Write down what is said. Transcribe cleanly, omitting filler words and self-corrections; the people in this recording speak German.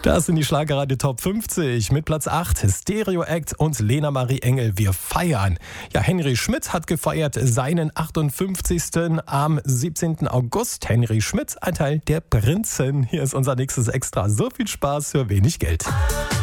Das sind die Schlagerradio Top 50 mit Platz 8, Stereo Act und Lena Marie Engel. Wir feiern. Ja, Henry Schmidt hat gefeiert seinen 58. am 17. August. Henry Schmidt, ein Teil der Prinzen. Hier ist unser nächstes Extra. So viel Spaß für wenig Geld.